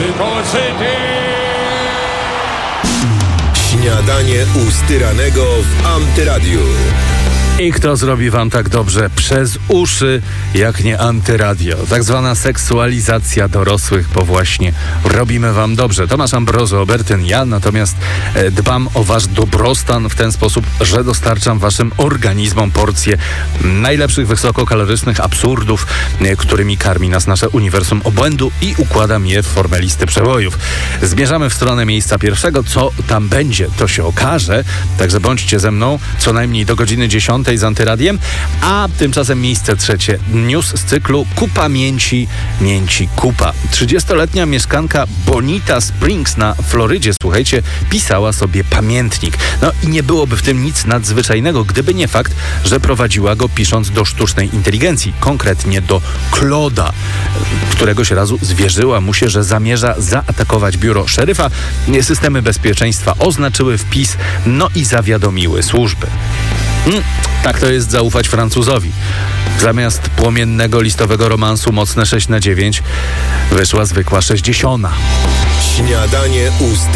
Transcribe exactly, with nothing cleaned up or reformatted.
Mexico City! Śniadanie u Styranego w Antyradiu. I kto zrobi wam tak dobrze przez uszy, jak nie Antyradio? Tak zwana seksualizacja dorosłych, bo właśnie robimy wam dobrze. Tomasz Ambrozo, Obertyn, ja natomiast e, dbam o wasz dobrostan w ten sposób, że dostarczam waszym organizmom porcje najlepszych wysokokalorycznych absurdów, e, którymi karmi nas nasze uniwersum obłędu i układam je w formę listy przebojów. Zmierzamy w stronę miejsca pierwszego. Co tam będzie, to się okaże. Także bądźcie ze mną co najmniej do godziny dziesiątej z Antyradiem, a tymczasem miejsce trzecie. News z cyklu Kupa Mięci, Mięci Kupa. trzydziestoletnia mieszkanka Bonita Springs na Florydzie, słuchajcie, pisała sobie pamiętnik. No i nie byłoby w tym nic nadzwyczajnego, gdyby nie fakt, że prowadziła go pisząc do sztucznej inteligencji, konkretnie do Kloda. Któregoś razu zwierzyła mu się, że zamierza zaatakować biuro szeryfa. Systemy bezpieczeństwa oznaczyły wpis, no i zawiadomiły służby. Hmm, tak to jest zaufać Francuzowi. Zamiast płomiennego listowego romansu Mocne sześć na dziewięć wyszła zwykła sześćdziesiąta. Śniadanie u